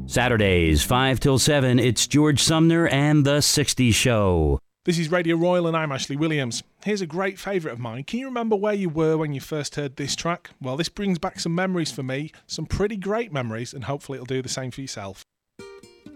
Saturdays, 5 till 7, it's George Sumner and The 60s Show. This is Radio Royal and I'm Ashley Williams. Here's a great favourite of mine. Can you remember where you were when you first heard this track? Well, this brings back some memories for me, some pretty great memories, and hopefully it'll do the same for yourself.